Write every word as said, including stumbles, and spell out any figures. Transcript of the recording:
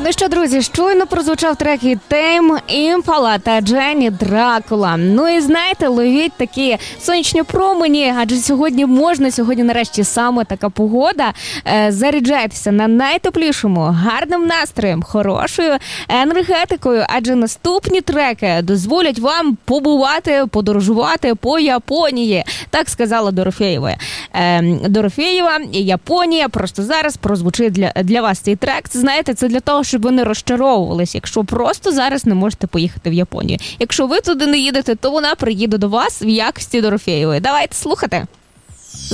Ну що, друзі, щойно прозвучав трек від Тейм Імпала та Дженні Дракула. Ну і знаєте, ловіть такі сонячні промені, адже сьогодні можна, сьогодні нарешті саме така погода. Е, заряджайтеся на найтеплішому, гарним настроєм, хорошою енергетикою, адже наступні треки дозволять вам побувати, подорожувати по Японії. Так сказала Дорофєєва. Е, Дорофєєва і Японія. Просто зараз прозвучить для, для вас цей трек. Це, знаєте, це для того, щоб ви не розчаровувались, якщо просто зараз не можете поїхати в Японію. Якщо ви туди не їдете, то вона приїде до вас в якості Дорофєєвої. Давайте слухати.